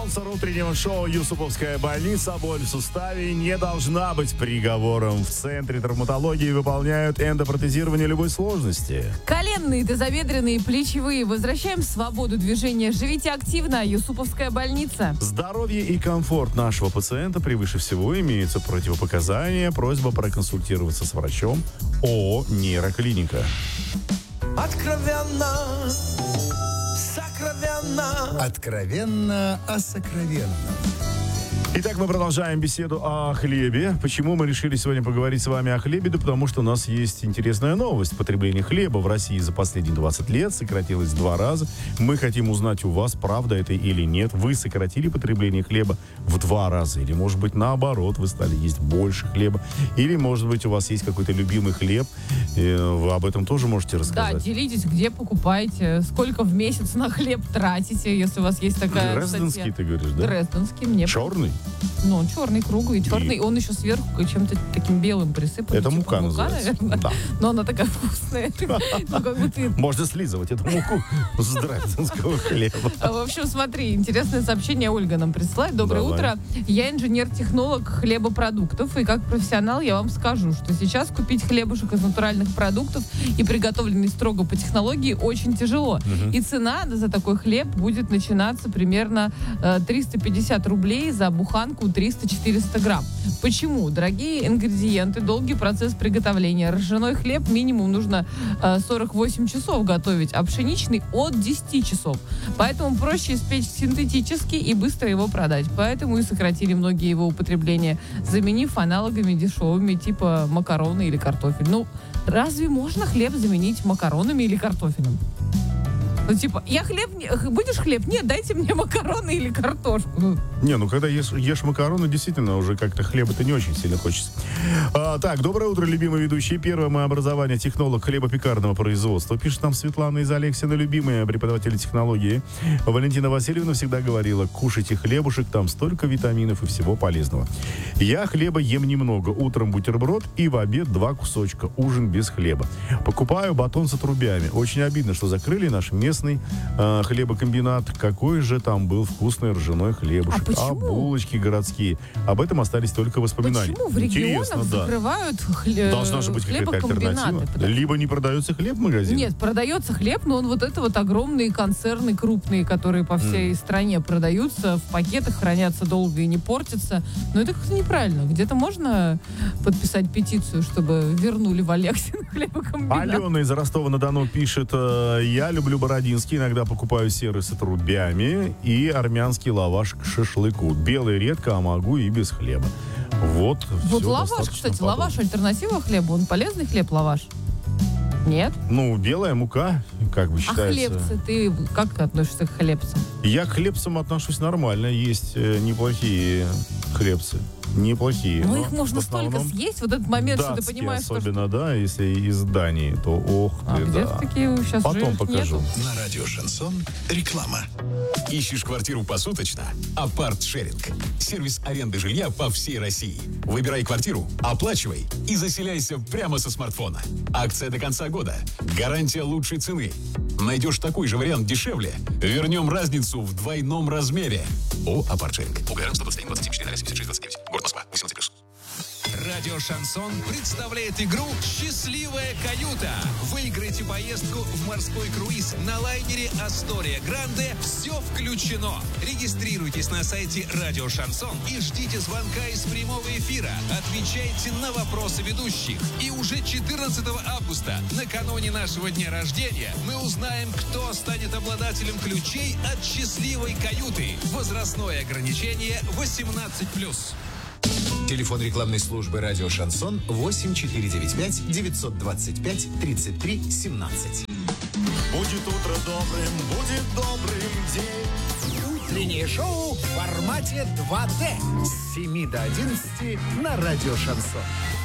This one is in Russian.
Спонсор утреннего шоу «Юсуповская больница». Боль в суставе не должна быть приговором. В Центре травматологии выполняют эндопротезирование любой сложности. Коленные, тазобедренные, плечевые. Возвращаем свободу движения. Живите активно. «Юсуповская больница». Здоровье и комфорт нашего пациента превыше всего. Имеются противопоказания. Просьба проконсультироваться с врачом. ООО «Нейроклиника». Откровенно, сокровенно. Откровенно о сокровенном. Итак, мы продолжаем беседу о хлебе. Почему мы решили сегодня поговорить с вами о хлебе? Да потому что у нас есть интересная новость. Потребление хлеба в России за последние 20 лет сократилось в 2 раза. Мы хотим узнать у вас, правда это или нет. Вы сократили потребление хлеба в 2 раза? Или, может быть, наоборот, вы стали есть больше хлеба? Или, может быть, у вас есть какой-то любимый хлеб? Вы об этом тоже можете рассказать. Да, делитесь, где покупаете, сколько в месяц на хлеб тратите, если у вас есть такая Дрезденский, статья. ты говоришь, да? Дрезденский мне. Черный? Ну, он черный, круглый, черный. Он еще сверху чем-то таким белым присыпан. Это типа мука называется. наверное. Да. Но она такая вкусная. Ну, как бы ты... Можно слизывать эту муку с дрезденского хлеба. В общем, смотри, интересное сообщение Ольга нам присылает. Доброе Давай. утро. Я инженер-технолог хлебопродуктов. И как профессионал я вам скажу, что сейчас купить хлебушек из натуральных продуктов и приготовленный строго по технологии очень тяжело. И цена за такой хлеб будет начинаться примерно 350 рублей за буханку 300-400 грамм. Почему? Дорогие ингредиенты, долгий процесс приготовления. Ржаной хлеб минимум нужно 48 часов готовить, а пшеничный от 10 часов. Поэтому проще испечь синтетически и быстро его продать. Поэтому и сократили многие его употребления, заменив аналогами дешевыми, типа макароны или картофель. Ну, разве можно хлеб заменить макаронами или картофелем? Ну, типа, будешь хлеб? Нет, дайте мне макароны или картошку. Не, ну когда ешь макароны, действительно, уже как-то хлеба-то не очень сильно хочется. Так, доброе утро, любимые ведущие. Первое мое образование — технолог хлебопекарного производства. Пишет нам Светлана из Алексина, любимая преподаватель технологии. Валентина Васильевна всегда говорила: кушайте хлебушек, там столько витаминов и всего полезного. Я хлеба ем немного. Утром бутерброд и в обед 2 кусочка. Ужин без хлеба. Покупаю батон с отрубями. Очень обидно, что закрыли наш местный хлебокомбинат. Какой же там был вкусный ржаной хлебушек. А булочки городские. Об этом остались только воспоминания. Почему в регионах закрывают Должна же быть какая-то альтернатива. хлебокомбинаты? Либо не продается хлеб в магазине. Нет, продается хлеб, но он вот это вот огромные концерны крупные, которые по всей стране продаются, в пакетах хранятся долго и не портятся. Но это как-то неправильно. Где-то можно подписать петицию, чтобы вернули в Алексин хлебокомбинат? Алена из Ростова-на-Дону пишет: я люблю бородинский, иногда покупаю серый с отрубями и армянский лаваш к шашлыку. Белый редко, а могу и без хлеба. Вот лаваш, кстати, лаваш альтернатива хлебу. Он полезный хлеб, лаваш? Нет? Ну, белая мука, как бы считается. А хлебцы, ты как относишься к хлебцам? Я к хлебцам отношусь нормально. Есть неплохие хлебцы. Неплохие. Но их можно столько съесть. Вот этот момент, что ты понимаешь, особенно, да, если из Дании, то ох ты, где такие сейчас потом покажу. Нету? На радио «Шансон» реклама. Ищешь квартиру посуточно? Апарт-шеринг. Сервис аренды жилья по всей России. Выбирай квартиру, оплачивай и заселяйся прямо со смартфона. Акция до конца года. Гарантия лучшей цены. Найдешь такой же вариант дешевле? Вернем разницу в двойном размере. Апарт-шеринг. УГР 127-27-4-76-29. Город Москва. 18+. Радио «Шансон» представляет игру «Счастливая каюта». Выиграйте поездку в морской круиз на лайнере «Астория Гранде». Все включено. Регистрируйтесь на сайте «Радио Шансон» и ждите звонка из прямого эфира. Отвечайте на вопросы ведущих. И уже 14 августа, накануне нашего дня рождения, мы узнаем, кто станет обладателем ключей от «Счастливой каюты». Возрастное ограничение 18+. Телефон рекламной службы «Радио Шансон» 8495-925-33-17. Будет утро добрым, будет добрым день. Утреннее шоу в формате 2D. С 7 до 11 на радио «Шансон».